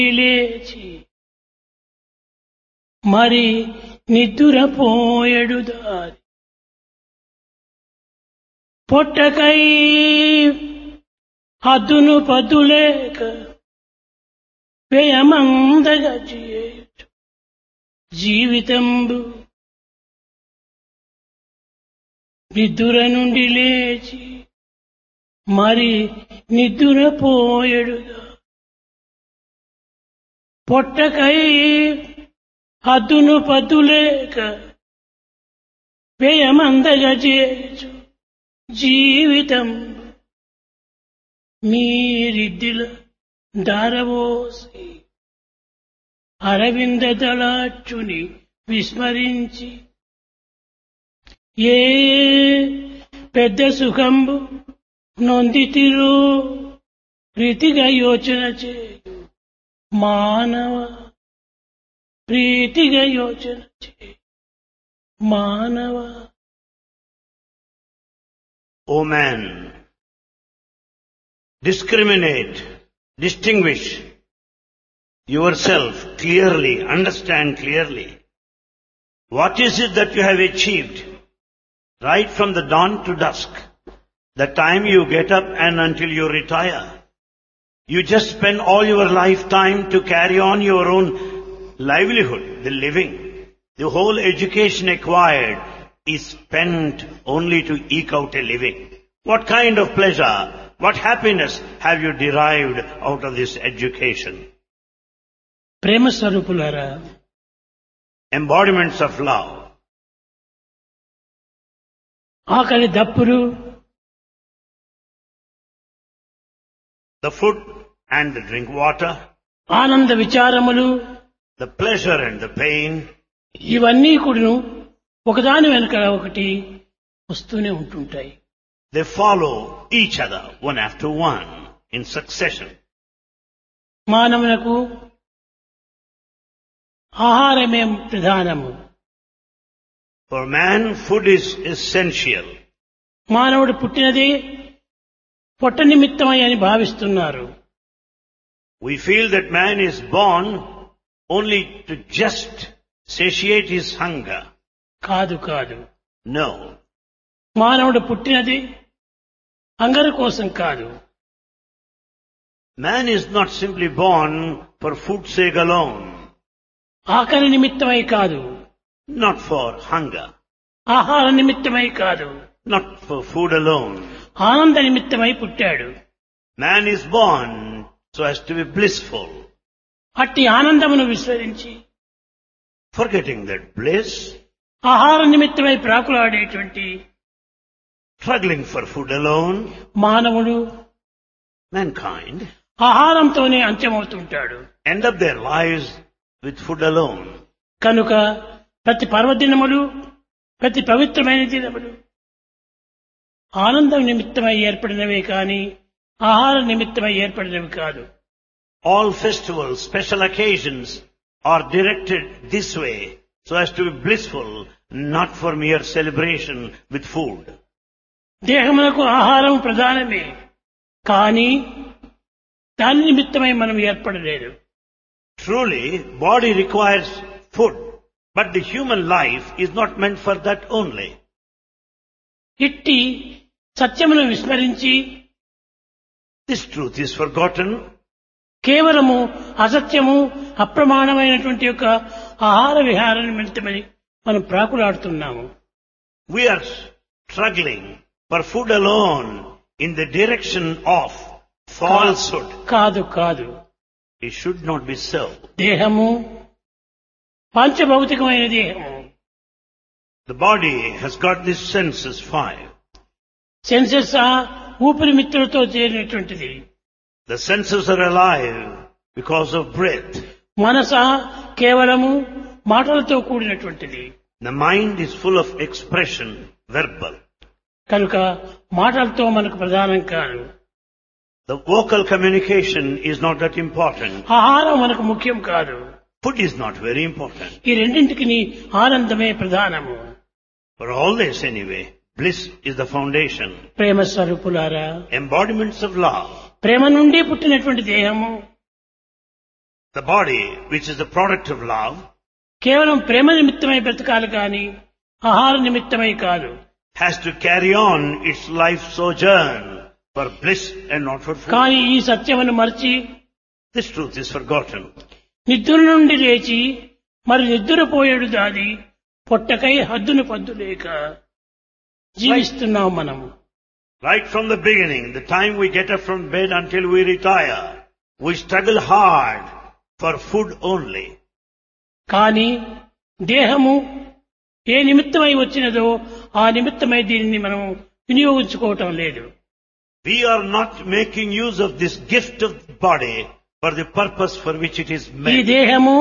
లేచి మరి నిద్దురపోయెడు దారి పొట్టకై హద్దును పద్దులేక వ్యయమందగా చేయొచ్చు జీవితంబు నిద్దుర నుండి లేచి మరి నిద్దురపోయెడు పొట్టకై హద్దును పద్దులేక వ్యయమందగా చేయొచ్చు జీవితం మీరిద్దిల దారవోసి అరవింద దళాచుని విస్మరించి ఏ పెద్ద సుఖంబు నొందితిరో ప్రీతిగా యోచన చేయు మానవ ప్రీతిగా యోచన చేయు మానవ. O man, discriminate, distinguish yourself clearly, understand clearly. What is it that you have achieved right from the dawn to dusk, the time you get up and until you retire? You just spend all your lifetime to carry on your own livelihood, the living. The whole education acquired is spent only to eke out a living. What kind of pleasure, what happiness have you derived out of this education? ప్రేమ స్వరూపులారా, Embodiments of love. ఆకలి దప్పులు, The food and the drink water, ఆనంద విచారములు, the pleasure and the pain, ఇవన్నీ కూడాను ఒకదాని వెనుక ఒకటి వస్తూనే ఉంటుంటాయి. they follow each other one after one in succession. మానవునకు ఆహారమే ప్రధానము. For man, food is essential. మానవుడు పుట్టినది పొట్ట నిమిత్తమై అని భావిస్తున్నారు. We feel that man is born only to just satiate his hunger. కాదు కాదు, No. మానవుడు పుట్టినది హంగరు కోసం కాదు. Man is not simply born for food's sake alone, ఆకలి నిమిత్తమై కాదు, not for hunger, ఆహార నిమిత్తమై కాదు, not for food alone. ఆనంద నిమిత్తమై పుట్టాడు. Man is born so as to be blissful, అట్టి ఆనందమును విస్మరించి forgetting that bliss, ఆహార నిమిత్తమై ప్రాకులాడేటువంటి struggling for food alone. మానవుడు Mankind ఆహారంతోనే అంత్యమవుతుంటాడు. end up their lives with food alone. కనుక ప్రతి పర్వదినములు, ప్రతి పవిత్రమైన దినములు ఆనందం నిమిత్తమై ఏర్పడినవే కాని ఆహార నిమిత్తమై ఏర్పడినవి కాదు. All festivals, special occasions are directed this way so as to be blissful, not for mere celebration with food. దేహమునకు ఆహారం ప్రధానమే, కానీ దాని నిమిత్తమై మనం ఏర్పడలేదు. Truly, body requires food, but the human life is not meant for that only. ఇట్టి సత్యమును విస్మరించి This truth is forgotten. కేవలము అసత్యము, అప్రమాణమైనటువంటి యొక్క ఆహార విహార నిమిత్తమని మనం ప్రాకులాడుతున్నాము. We are struggling for food alone in the direction of falsehood. కాదు కాదు, It should not be so. దేహము పంచభౌతికమైన దేహము. The body has got these senses 5. Senses ఊపిరి మిత్రులతో చేరినటువంటిది. The senses are alive because of breath. మనస కేవలము మాటలతో కూడినటువంటిది. The mind is full of expression, verbal. కనుక మాటలతో మనకు ప్రధానం కాదు. The vocal communication is not that important. ఆహారం మనకు ముఖ్యం కాదు. Food is not very important. ఈ రెండింటికి ఆనందమే ప్రధానము. For all this anyway, bliss is the foundation. ప్రేమ స్వరూపులారా, Embodiments of love. ప్రేమ నుండి పుట్టినటువంటి దేహము The body, which is the product of love, కేవలం ప్రేమ నిమిత్తమై బ్రతకాలి కానీ ఆహార నిమిత్తమై కాదు. has to carry on its life sojourn for bliss and not for food. కానీ ఈ సత్యమును మరచి This truth is forgotten. నిద్ర నుండి లేచి మరి నిద్రపోయేడు దాది పొట్టకై హద్దును పద్దు లేక జీవిస్తున్నాం మనం. Right from the beginning, the time we get up from bed until we retire, we struggle hard for food only. కానీ దేహము ఏ నిమిత్తమై వచ్చినదో ఆ నిమిత్తమై దీనిని మనం వినియోగించుకోవటం లేదు. We are not making use of this gift of the body for the purpose for which it is ఈ made. దేహము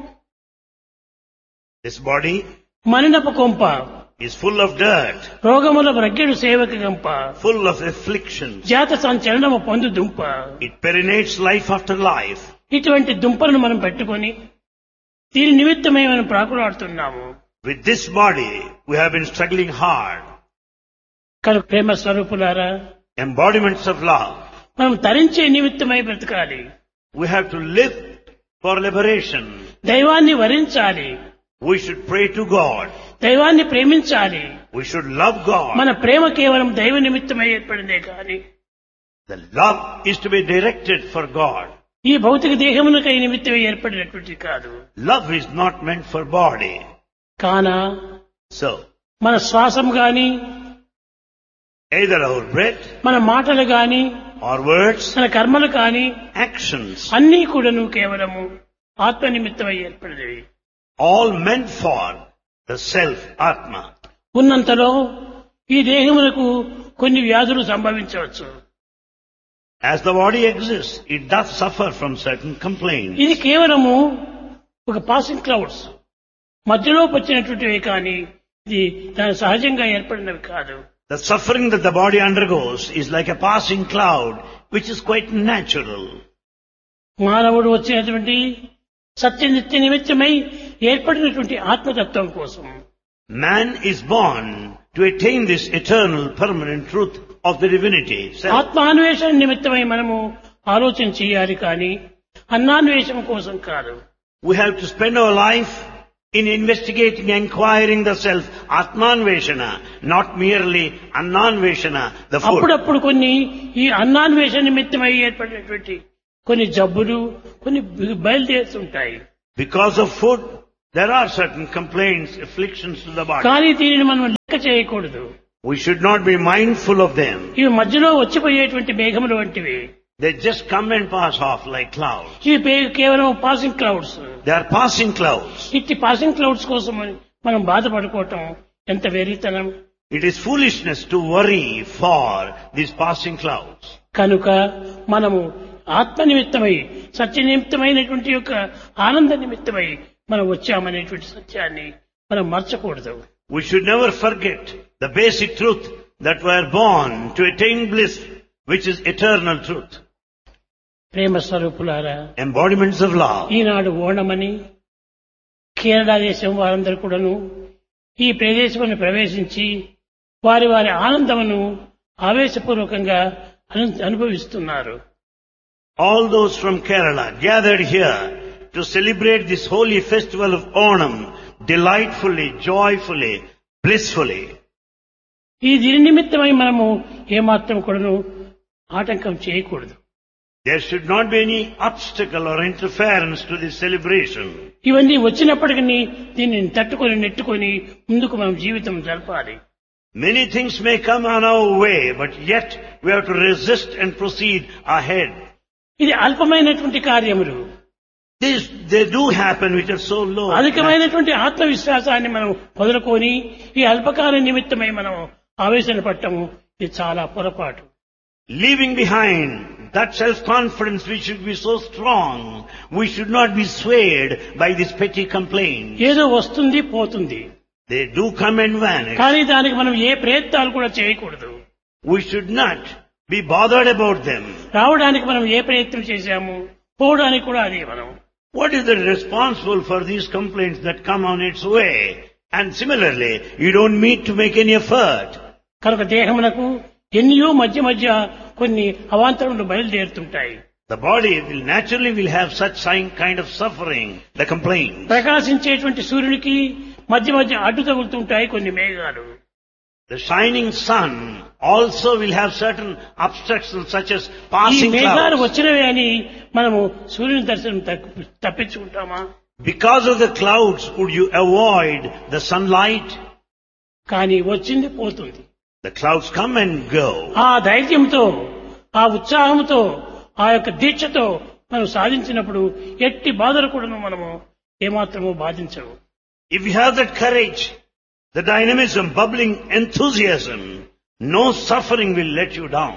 This body మనినపు కొంప, is full of dirt, రోగముల వ్రగ్గెడు సేవక గంప, full of afflictions. జాత సంచలనము పొందు దుంప. It perinates life after life. ఇటువంటి దుంపలను మనం పెట్టుకొని దీని నిమిత్తమై మనం ప్రాకులాడుతున్నాము. With this body, we have been struggling hard. కనుక ప్రేమ స్వరూపులారా, Embodiments of love. మనం తరించే నిమిత్తమై బ్రతకాలి. We have to live for liberation. దైవాన్ని వరించాలి, We should pray to God. దైవాన్ని ప్రేమించాలి. We should love God. మన ప్రేమ కేవలం దైవ నిమిత్తమై ఏర్పడిందే కానీ The love is to be directed for God. ఈ భౌతిక దేహమునకై నిమిత్తమై ఏర్పడినటువంటి కాదు. Love is not meant for body. కాన So, మన శ్వాసం గాని, either our breath మన మాటలు గాని, or words, మన కర్మలు కాని actions, అన్నీ కూడాను కేవలము ఆత్మ నిమిత్తమై ఏర్పడినవి. all meant for the self, Atma. ఉన్నంతలో ఈ దేహమునకు కొన్ని వ్యాధులు సంభవించవచ్చు. As the body exists, it does suffer from certain complaints. ఇది కేవలము ఒక పాసింగ్ క్లౌడ్స్ మధ్యలో వచ్చినటువంటివి కానీ ఇది దాని సహజంగా ఏర్పడినవి కాదు. The suffering that the body undergoes is like a passing cloud, which is quite natural. మానవుడు వచ్చినటువంటి సత్య నిత్య నిమిత్తమై ఏర్పడినటువంటి ఆత్మతత్వం కోసం Man is born to attain this eternal, permanent truth of the divinity. Self. ఆత్మాన్వేషణ నిమిత్తమై మనము ఆలోచన చేయాలి కానీ అన్నాన్వేషణ కోసం కాదు. We have to spend our life in investigating, inquiring the self, Atmanveshana, not merely Annanveshana, the food. అప్పుడప్పుడు కొన్ని ఈ అన్నాన్వేషణ నిమిత్తమై ఏర్పడినటువంటి కొన్ని జబ్బులు కొన్ని బయలుదేరుతుంటాయి. Because of food, there are certain complaints, afflictions to the body. కానీ దీనిని మనం లెక్క చేయకూడదు. We should not be mindful of them. ఇవి మధ్యలో వచ్చిపోయేటువంటి మేఘములు వంటివి. They just come and pass off like clouds. ఇవి కేవలం passing clouds. They are passing clouds. ఇట్టి పాసింగ్ క్లౌడ్స్ కోసం మనం బాధపడుకోవటం ఎంత వెర్రితనం. It is foolishness to worry for these passing clouds. కనుక మనము ఆత్మ నిమిత్తమై సత్య నిమిత్తమైనటువంటి యొక్క ఆనంద నిమిత్తమై మనం వచ్చామనేటువంటి సత్యాన్ని మనం మర్చకూడదు. We should never forget the basic truth that we are born to attain bliss, which is eternal truth. ప్రేమ స్వరూపులారా, Embodiments of love. ఈనాడు ఓణమని కేరళ దేశం వారందరూ కూడాను ఈ ప్రదేశమును ప్రవేశించి వారి వారి ఆనందమును ఆవేశపూర్వకంగా అనుభవిస్తున్నారు. All those from Kerala gathered here to celebrate this holy festival of Onam delightfully, joyfully, blissfully. ఈ దీని నిమిత్తమై మనము ఏమాత్రం కూడాను ఆటంకం చేయకూడదు. There should not be any obstacle or interference to this celebration. ఇవన్నీ వచ్చినప్పటికీ దీన్ని తట్టుకొని నెట్టుకొని ముందుకు మనం జీవితం జరపాలి. Many things may come on our way, but yet we have to resist and proceed ahead. ఇది అల్పమైనటువంటి కార్యములు. They do happen which are so low. అధికమైనటువంటి ఆత్మవిశ్వాసాన్ని మనం వదులుకొని ఈ అల్పకాల నిమిత్తమై మనం ఆవేశన పట్టము ఇది చాలా పొరపాటు. Leaving behind that self-confidence which should be so strong, we should not be swayed by these petty complaints. ఏదో వస్తుంది పోతుంది. They do come and vanish. కానీ దానికి మనం ఏ ప్రయత్నాలు కూడా చేయకూడదు. We should not be bothered about them. రావడానికి మనం ఏ ప్రయత్నం చేశాము, పోవడానికి కూడా అదే మనం. What is the responsible for these complaints that come on its way? And similarly, you don't need to make any effort. కనుక దేహమునకు ఎన్నో మధ్య మధ్య కొన్ని అవాంతరములు బయలుదేరుతుంటాయి. The body will naturally have such kind of suffering, the complaint. ప్రకాశించేటువంటి సూర్యునికి మధ్య మధ్య అడ్డు తగులుతుంటాయి కొన్ని మేఘాలు. The shining sun also will have certain obstructions such as ఈ passing మేఘాలు clouds. వచ్చినవే అని మనము సూర్యుని దర్శనం తప్పించుకుంటామా? Because of the clouds, would you avoid the sunlight? కానీ వచ్చింది పోతుంది. The clouds come and go. ఆ ధైర్యంతో, ఆ ఉత్సాహంతో, ఆ యొక్క దీక్షతో మనం సాధించినప్పుడు ఎట్టి బాధలు కూడా మనము ఏమాత్రము బాధించవు. If you have that courage, the dynamism, bubbling enthusiasm, no suffering will let you down.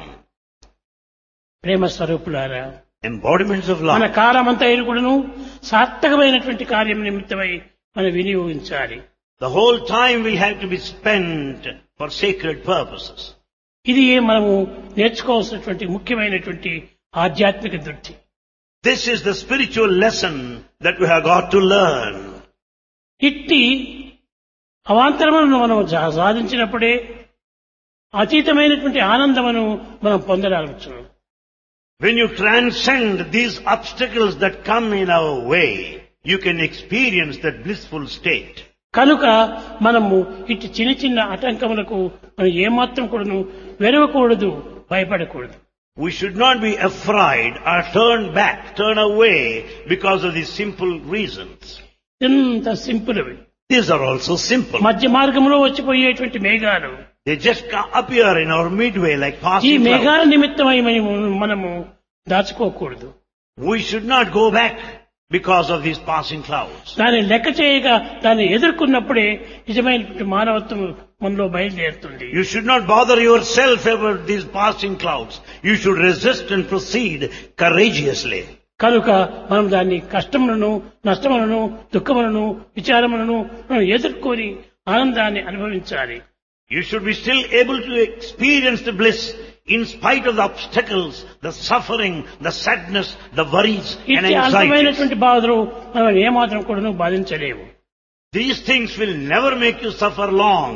ప్రేమ స్వరూపులారా, Embodiments of మన love. కాలమంతా కూడాను సార్థకమైనటువంటి కార్యం నిమిత్తమై మనం వినియోగించాలి. The whole time will have to be spent for sacred purposes. ఇది మనము నేర్చుకోవాల్సినటువంటి ముఖ్యమైనటువంటి ఆధ్యాత్మిక దృష్టి. This is the spiritual lesson that we have got to learn. ఇట్టి అవాంతరములను మనం సాధించినప్పుడే అతీతమైనటువంటి ఆనందమును మనం పొందగలవచ్చు. When you transcend these obstacles that come in our way, you can experience that blissful state. కనుక మనము ఇటు చిన్న చిన్న ఆటంకములకు మనం ఏమాత్రం కూడాను వెరవకూడదు, భయపడకూడదు. We should not be afraid or turn back, turn away because of these simple reasons. ఎంత సింపుల్ అవి. These are also simple. మధ్య మార్గంలో వచ్చిపోయేటువంటి మేఘాలు, They just appear in our midway like ఈ passing మేఘాల clouds. నిమిత్తమై మనము దాచుకోకూడదు. We should not go back because of these passing clouds. దాన్ని లెక్క చేయగా దాన్ని ఎదుర్కొన్నప్పుడే నిజమైనటువంటి మానవత్వం మనలో బయలుదేరుతుంది. You should not bother yourself about these passing clouds. You should resist and proceed courageously. కనుక మనం దాన్ని కష్టములను, నష్టములను, దుఃఖములను, విచారములను మనం ఎదుర్కొని ఆనందాన్ని అనుభవించాలి. You should be still able to experience the bliss in spite of the obstacles, the suffering, the sadness, the worries and ఇట్టి anxieties. అల్పమైనటువంటి బాధలు మనం ఏమాత్రం కూడా బాధించలేము. These things will never make you suffer long.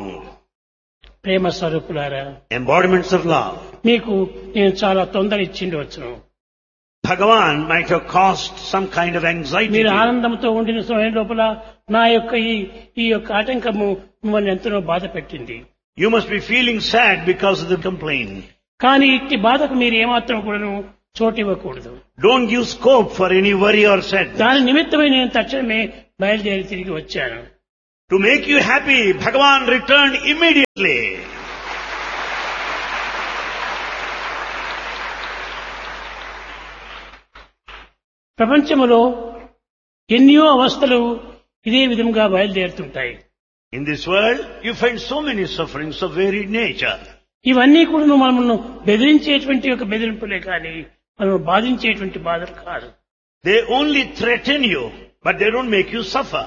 ప్రేమ స్వరూపులారా, Embodiments of love. మీకు నేను చాలా తొందర ఇచ్చిండవచ్చును. Bhagavan might have caused some kind of anxiety. మీరు to you. ఆనందంతో ఉండిన సమయం లోపల నా యొక్క ఈ యొక్క ఆటంకము మిమ్మల్ని ఎంతనో బాధ పెట్టింది. You must be feeling sad because of the complaint. కానీ ఇట్టి బాధకు మీరు ఏమాత్రం కూడాను చోటు ఇవ్వకూడదు. Don't give scope for any worry or sadness. దాని నిమిత్తమై నేను తక్షణమే బయలుదేరి తిరిగి వచ్చాను. To make you happy, Bhagavan returned immediately. ప్రపంచములో ఎన్నో అవస్థలు ఇదే విధంగా బయలుదేరుతుంటాయి. In this world, you find so many sufferings of varied nature. ఇవన్నీ కూడా మనల్ని బెదిరించేటువంటి ఒక బెదిరింపులే కానీ మనం బాధించేటువంటి బాధలు కాదు. They only threaten you, but they don't make you suffer.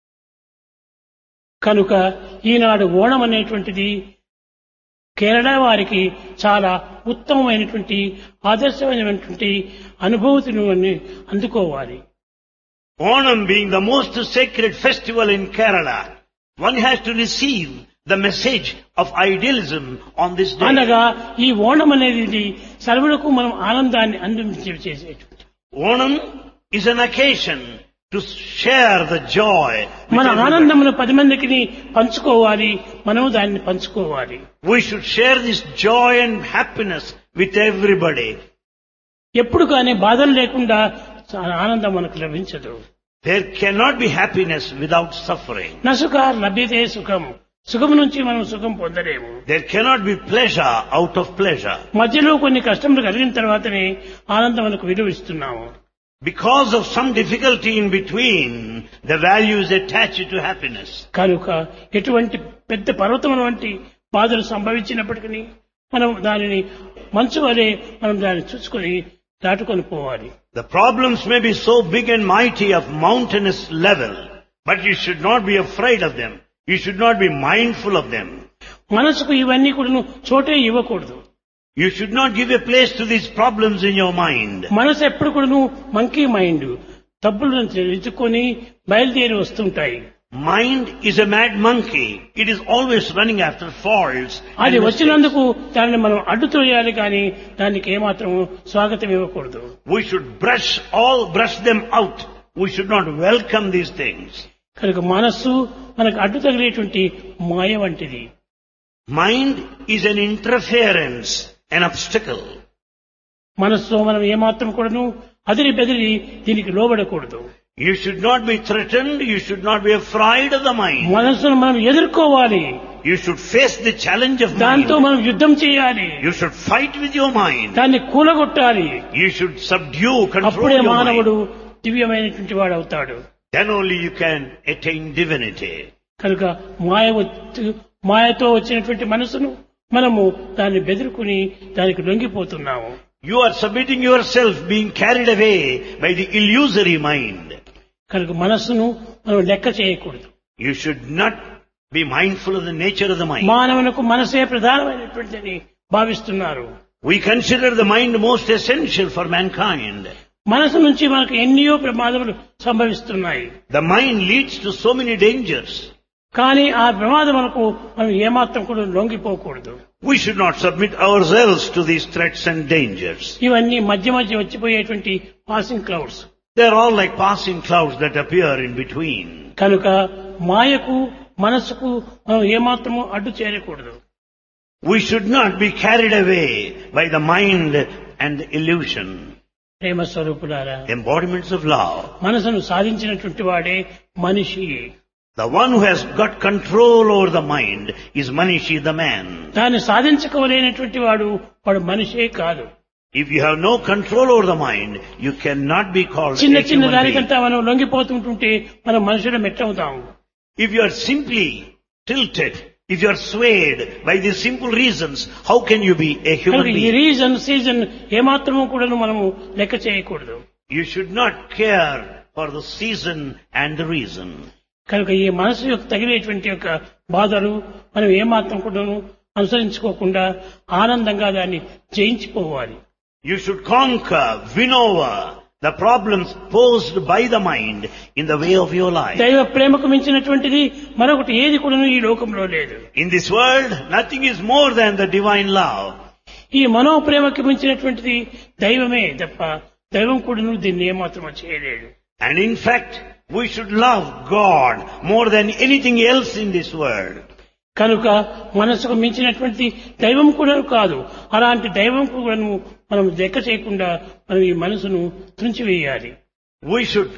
కనుక ఈనాడు ఓణం అనేటువంటిది కేరళ వారికి చాలా ఉత్తమమైనటువంటి ఆదర్శమైనటువంటి అనుభూతిని అందుకోవాలి. Onam being the most sacred festival in Kerala, one has to receive the message of idealism on this day. అనగా ఈ ఓణం అనేది సర్వులకు మనం ఆనందాన్ని అందించేటువంటి. Onam is an occasion to share the joy. with మన everybody. ఆనందమును 10 మందికి పంచుకోవాలి, మనం దాన్ని పంచుకోవాలి. We should share this joy and happiness with everybody. ఎప్పుడు కానీ బాధలు లేకుండా ఆనందం మనకు లభించదు. There cannot be happiness without suffering. నసుఖ లభ్యతే సుఖం, సుఖం నుంచి మనం సుఖం పొందలేము. There cannot be pleasure out of pleasure. మధ్యలో కొన్ని కష్టములు కలిగిన తర్వాతనే ఆనందం మనకు విలువ ఇస్తున్నాము. Because of some difficulty in between, the value is attached to happiness. కనుక ఎటువంటి పెద్ద పర్వతం వంటి బాధలు సంభవించినప్పటికీ మనం దానిని మంచు వలె మనం దాన్ని చూసుకొని దాటుకొని పోవాలి. The problems may be so big and mighty of mountainous level, but you should not be afraid of them. You should not be mindful of them. మనసుకు ఇవన్నీ కూడా చోటే ఇవ్వకూడదు. You should not give a place to these problems in your mind. మనసు ఎప్పుడు కూడా monkey mind తప్పులను ఎత్తుకొని బయలుదేరి వస్తుంటాయి. Mind is a mad monkey. It is always running after faults. అది and mistakes. వచ్చినందుకు దాన్ని మనం అడ్డుతోయాలి కానీ దానికి ఏమాత్రం స్వాగతం ఇవ్వకూడదు. We should brush them out. We should not welcome these things. కనుక మనస్సు మనకు అడ్డు తగిలేటువంటి మాయ వంటిది. Mind is an interference, an obstacle. మనస్సులో మనం ఏమాత్రం కూడాను అదిరి బెదిరి దీనికి లోబడకూడదు. You should not be threatened. You should not be afraid of the mind. మనస్సును మనం ఎదుర్కోవాలి. You should face the challenge of దాంతో mind. మనం యుద్ధం చేయాలి. You should fight with your mind. దాన్ని కూలగొట్టాలి. You should subdue, control అప్పుడే your మానవుడు mind. దివ్యమైనటువంటి వాడు అవుతాడు. Then only you can attain divinity. కనుక మాయతో వచ్చినటువంటి మనసును మనము దాన్ని బెదిరుకుని దానికి లొంగిపోతున్నాము. You are submitting yourself, being carried away by the illusory mind. కనుక మనస్సును మనం లెక్క చేయకూడదు. You should not be mindful of the nature of the mind. మానవులకు మనసే ప్రధానమైనటువంటిదని భావిస్తున్నారు. We consider the mind most essential for mankind. మనసు నుంచి మనకు ఎన్నో ప్రమాదములు సంభవిస్తున్నాయి. The mind leads to so many dangers. కానీ ఆ ప్రమాదములకు మనం ఏమాత్రం కూడా లొంగిపోకూడదు. We should not submit ourselves to these threats and dangers. ఇవన్నీ మధ్య మధ్య వచ్చిపోయేటువంటి passing clouds. They are all like passing clouds that appear in between. కనుక మాయకు మనస్సుకు మనం ఏమాత్రము అడ్డు చేరకూడదు. We should not be carried away by the mind and the illusion. ప్రేమ స్వరూపులారా, Embodiments of love. మనసును సాధించినటువంటి వాడే మనిషి. The one who has got control over the mind is Manishi, the man. దాన్ని సాధించుకోలేనటువంటి వాడు మనిషే కాదు. If you have no control over the mind, you cannot be called చిన్న a చిన్న human being. దానికంతా మనం లొంగిపోతుంటుంటే మనం మనుషులు మెట్టవుతాము. If you are simply tilted, if you are swayed by these simple reasons, how can you be a human కనుక ఈ being? Season ఏమాత్రము కూడా మనము లెక్క చేయకూడదు. You should not care for the season and the reason. కనుక ఈ మనసు యొక్క తగిలేటువంటి యొక్క బాధలు మనం ఏమాత్రం కూడా అనుసరించుకోకుండా ఆనందంగా దాన్ని జయించిపోవాలి. You should conquer, win over the problems posed by the mind in the way of your life. దైవ ప్రేమకు మించినటువంటిది మరొకటి ఏది కూడా ఈ లోకంలో లేదు. In this world, nothing is more than the divine love. ఈ మనోప్రేమకి మించినటువంటిది దైవమే తప్ప దైవం కూడా దీన్ని ఏమాత్రం చేయలేడు. And in fact, we should love God more than anything else in this world. కనుక మనసుకు మించినటువంటి దైవం కూడా కాదు. అలాంటి దైవం కూడా మనం లెక్క చేయకుండా మనం ఈ మనసును తుంచివేయాలి. We should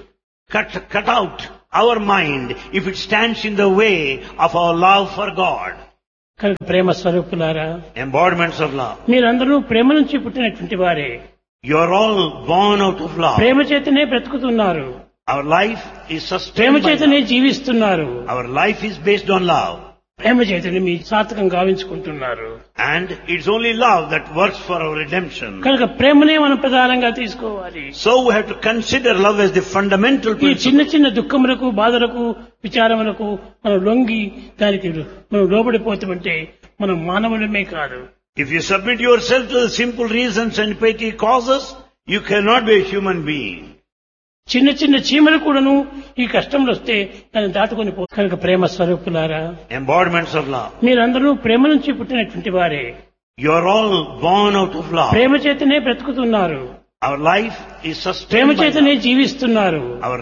cut out our mind if it stands in the way of our love for God. కనుక ప్రేమ స్వరూపులారా, Embodiments of love. మీరందరూ ప్రేమ నుంచి పుట్టినటువంటి వారే. You are all born out of love. ప్రేమ చేతనే బ్రతుకుతున్నారు. Our life is Prema sustained by చేతనే love. జీవిస్తున్నారు. Our life is based on love. ప్రేమ చేతనే మీ సార్థకం గావించుకుంటున్నారు. And it's only love that works for our redemption. కనుక ప్రేమనే మనం ప్రధానంగా తీసుకోవాలి. So we have to consider love as the fundamental ఈ principle. చిన్న చిన్న దుఃఖములకు బాధలకు విచారములకు మనం లొంగి దానికి మనం లోబడిపోతామంటే మనం మానవులమే కాదు. If you submit yourself to the simple reasons and petty causes, you cannot be a human being. చిన్న చిన్న చీమలు కూడాను ఈ కష్టంలో వస్తే దాన్ని దాటుకొని పో. కనుక ప్రేమ స్వరూపులారా, Embodiments of love. మీరందరూ ప్రేమ నుంచి పుట్టినటువంటి వారే. You are all born out of love. ప్రేమ చేతనే బ్రతుకుతున్నారు. Our life is Prema sustained by చేతనే love. జీవిస్తున్నారు. Our